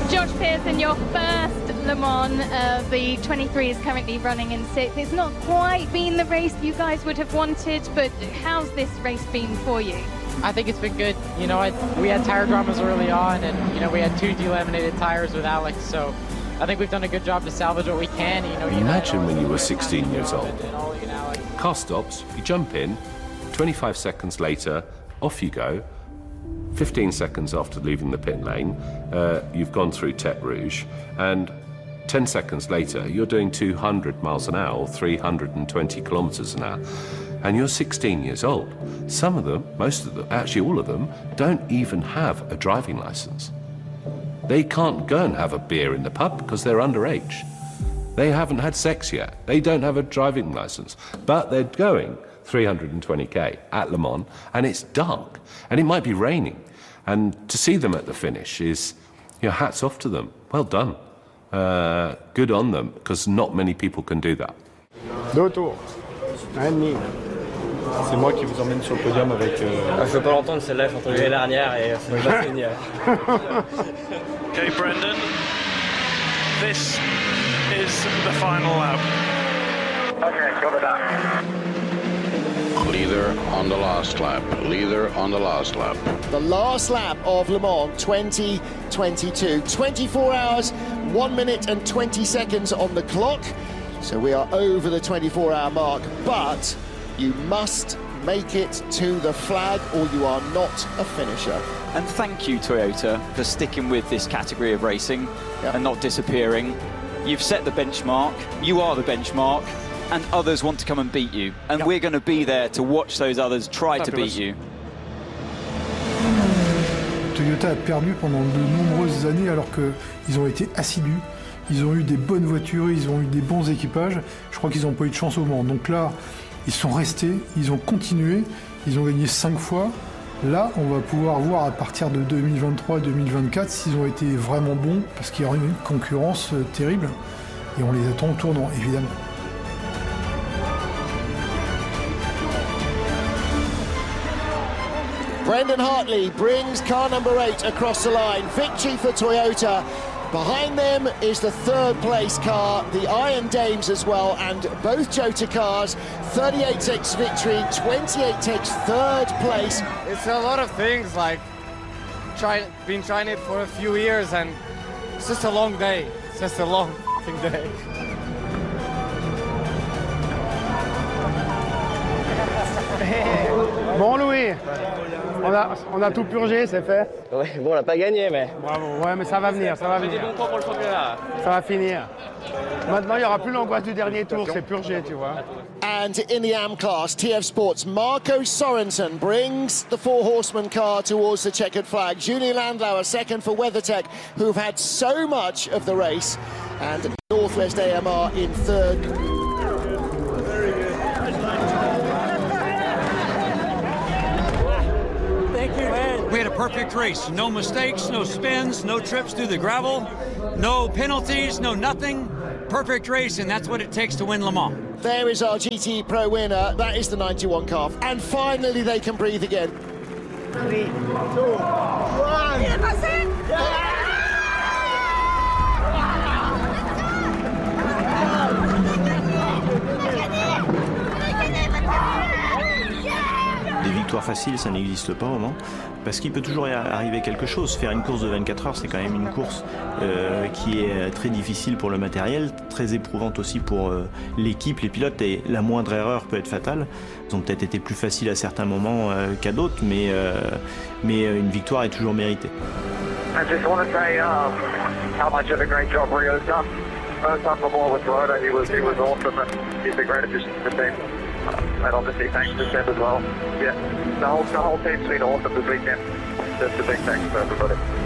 Josh Pearson, your first Le Mans, the 23 is currently running in 6th. It's not quite been the race you guys would have wanted, but how's this race been for you? I think it's been good. You know, we had tire dramas early on, and you know, we had 2 delaminated tires with Alex, so I think we've done a good job to salvage what we can. You know, imagine when you were 16 years old. Car stops, you jump in, 25 seconds later, off you go. 15 seconds after leaving the pit lane, you've gone through Tête Rouge, and 10 seconds later, you're doing 200 miles an hour, 320 kilometers an hour, and you're 16 years old. Some of them, most of them, actually all of them, don't even have a driving license. They can't go and have a beer in the pub because they're underage. They haven't had sex yet. They don't have a driving license, but they're going 320k at Le Mans, and it's dark, and it might be raining, and to see them at the finish is, you know, hats off to them. Well done. Good on them, because not many people can do that. 2 tours, 1,5. C'est moi qui vous emmène sur le podium avec... Je peux pas l'entendre, celle-là, j'ai entendu l'année dernière et c'est déjà génial. Okay, Brendan, this is the final lap. Okay, cover that. Leader on the last lap. Leader on the last lap. The last lap of Le Mans 2022. 24 hours, 1 minute and 20 seconds on the clock. So we are over the 24-hour mark, but you must make it to the flag or you are not a finisher. And thank you, Toyota, for sticking with this category of racing and not disappearing. You've set the benchmark, you are the benchmark, and others want to come and beat you. And we're going to be there to watch those others try to beat you. Toyota a perdu pendant de nombreuses années alors qu'ils ont été assidus. Ils ont eu des bonnes voitures, ils ont eu des bons équipages. Je crois qu'ils n'ont pas eu de chance au Mans. Donc là, ils sont restés, ils ont continué, ils ont gagné 5 fois. Là, on va pouvoir voir à partir de 2023-2024 s'ils ont été vraiment bons, parce qu'il y aura une concurrence terrible. Et on les attend au tournant, évidemment. Brendan Hartley brings car number 8 across the line. Victory for Toyota. Behind them is the 3rd place car, the Iron Dames as well, and both Jota cars. 38 takes victory, 28 takes 3rd place. It's a lot of things, like been trying it for a few years, and it's just a long day. It's just a long day. Bon Louis, on a tout purgé, c'est fait. Ouais, bon, on n'a pas gagné, mais... Bravo, ouais, mais ça va venir, ça va venir. Bon pour le championnat. Ça va finir. Maintenant, il n'y aura plus l'angoisse du dernier tour, c'est purgé, tu vois. And in the AM class, TF Sports, Marco Sorensen brings the 4 horseman car towards the checkered flag. Julian Landauer, second for WeatherTech, who've had so much of the race. And Northwest AMR in 3rd. We had a perfect race. No mistakes, no spins, no trips through the gravel, no penalties, no nothing. Perfect race, and that's what it takes to win Le Mans. There is our GT Pro winner. That is the 91 car. And finally, they can breathe again. 3, 2, 1. Des victoires faciles, ça n'existe pas au Mans, parce qu'il peut toujours arriver quelque chose. Faire une course de 24 heures, c'est quand même une course qui est très difficile pour le matériel, très éprouvante aussi pour l'équipe, les pilotes, et la moindre erreur peut être fatale. Ils ont peut-être été plus faciles à certains moments qu'à d'autres, mais une victoire est toujours méritée. I just want to say how much of a great job Rio's done. First time for more with Toyota, he was awesome, and he's a great addition to the team. And obviously thanks to Seb as well. Yeah, the whole team's been awesome this weekend. Just a big thanks to everybody.